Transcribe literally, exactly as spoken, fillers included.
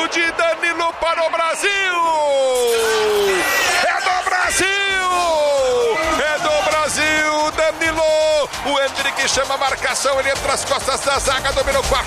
golaço de Danilo para o Brasil! É do Brasil! É do Brasil, Danilo! O Endrick chama a marcação, ele entra as costas da zaga, dominou com a